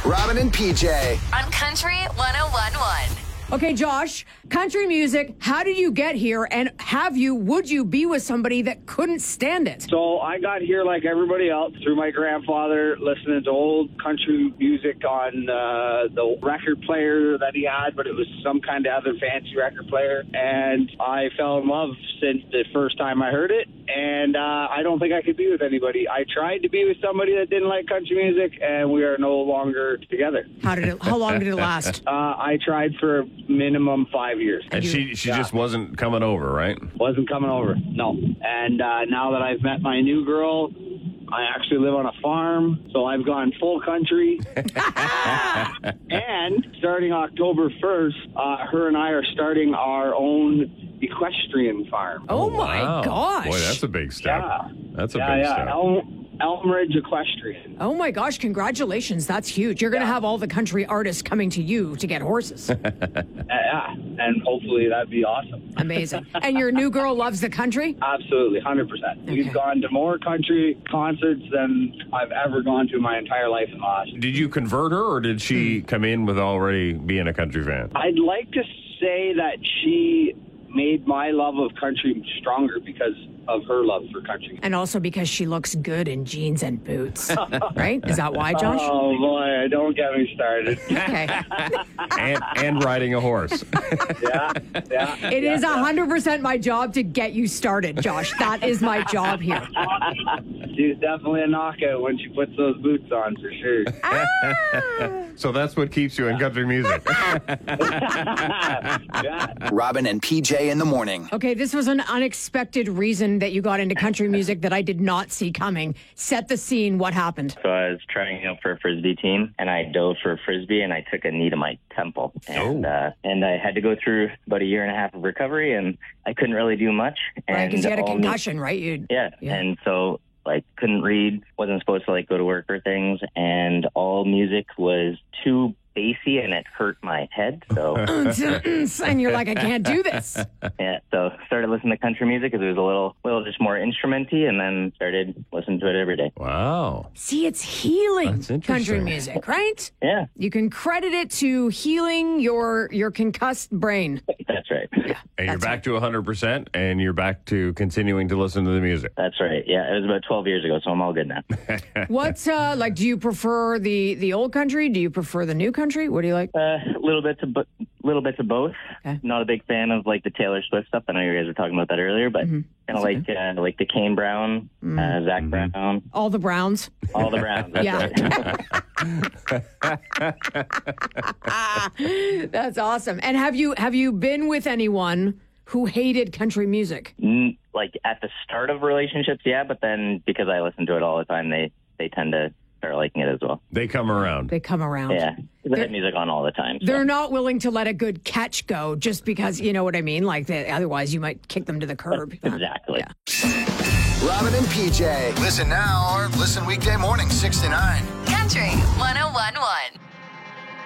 Robin and PJ. On Country 101.1. Okay, Josh, country music, how did you get here? And would you be with somebody that couldn't stand it? So I got here like everybody else through my grandfather, listening to old country music on the record player that he had, but it was some kind of other fancy record player. And I fell in love since the first time I heard it. And I don't think I could be with anybody. I tried to be with somebody that didn't like country music, and we are no longer together. How long did it last? I tried for minimum 5 years. And she just wasn't coming over, right? Wasn't coming over, no. And now that I've met my new girl, I actually live on a farm, so I've gone full country. And starting October 1st, her and I are starting our own equestrian farm. Oh, my gosh. Boy, that's a big step. Yeah. That's a big step. Elmridge Equestrian. Oh, my gosh. Congratulations. That's huge. You're going to have all the country artists coming to you to get horses. Yeah, and hopefully that'd be awesome. Amazing. And your new girl loves the country? Absolutely, 100%. We've gone to more country concerts than I've ever gone to my entire life in Austin. Did you convert her, or did she come in with already being a country fan? I'd like to say that she made my love of country stronger because of her love for country. And also because she looks good in jeans and boots. Right? Is that why, Josh? Oh, boy, don't get me started. Okay. and riding a horse. Yeah. It is 100% my job to get you started, Josh. That is my job here. She's definitely a knockout when she puts those boots on, for sure. So that's what keeps you in country music. Yeah. Robin and PJ in the morning. Okay, this was an unexpected reason that you got into country music that I did not see coming. Set the scene. What happened? So I was trying out for a Frisbee team, and I dove for a Frisbee, and I took a knee to my temple. And I had to go through about a year and a half of recovery, and I couldn't really do much. Right, because you had a concussion, right? Yeah, and so couldn't read, wasn't supposed to go to work or things, and all music was too bassy and it hurt my head. So and you're like, I can't do this. Yeah, so started listening to country music because it was a little just more instrumenty, and then started listening to it every day. Wow. See, it's healing. That's interesting. Country music, right? Yeah. You can credit it to healing your concussed brain. That's right. Yeah, And you're back to 100%, and you're back to continuing to listen to the music. That's right. Yeah, it was about 12 years ago, so I'm all good now. What's do you prefer the old country? Do you prefer the new country? What do you like? Little bits of both. Okay. Not a big fan of the Taylor Swift stuff. I know you guys were talking about that earlier, but kind of like the Kane Brown, Zach Brown, All the Browns. all the Browns. That's Yeah. That's awesome. And have you been with anyone who hated country music? At the start of relationships, yeah, but then because I listen to it all the time, they tend to start liking it as well. They come around. They come around. Yeah, they have music on all the time. So. They're not willing to let a good catch go just because, you know what I mean? Otherwise you might kick them to the curb. Exactly. Yeah. Robin and PJ. Listen now or listen weekday morning 6 to 9. Country 101.1.